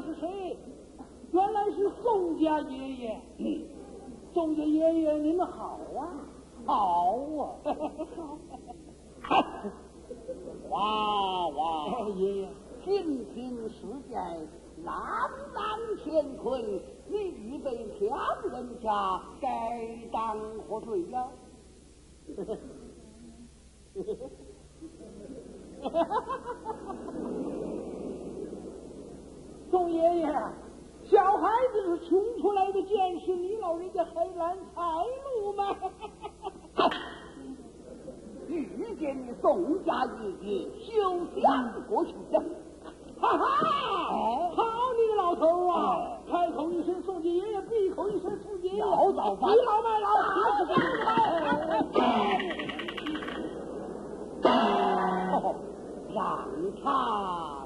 是谁？原来是宋家爷爷。宋家爷爷您好啊。好啊。 哇， 爷爷， 平平世界，朗朗乾坤，你预备挑人家，该当何罪了？ 宋爷爷，小孩子是穷出来的见识，你老人家还揽财路吗？ 遇见你宋家爷爷，休想过去的。 哈哈！好你个老头啊！开口一声宋家爷爷，闭口一声宋家爷爷， 老早发倚老卖老， 让他